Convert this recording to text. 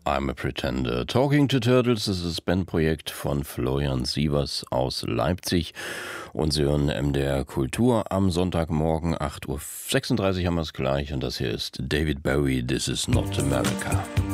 I'm a Pretender. Talking to Turtles, das ist das Bandprojekt von Florian Sievers aus Leipzig. Und Sie hören MDR Kultur am Sonntagmorgen, 8:36 Uhr haben wir es gleich. Und das hier ist David Bowie, This is not America.